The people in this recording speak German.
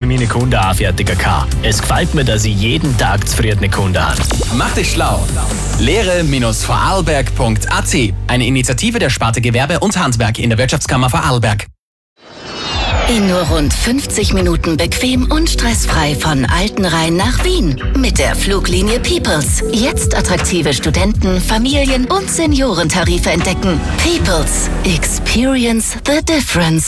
meine Kunden anfertigen kann. Es gefällt mir, dass ich jeden Tag zufriedene Kunden habe. Mach dich schlau. Lehre-vorarlberg.at. Eine Initiative der Sparte Gewerbe und Handwerk in der Wirtschaftskammer Vorarlberg. In nur rund 50 Minuten bequem und stressfrei von Altenrhein nach Wien. Mit der Fluglinie Peoples. Jetzt attraktive Studenten-, Familien- und Seniorentarife entdecken. Peoples. Experience the difference.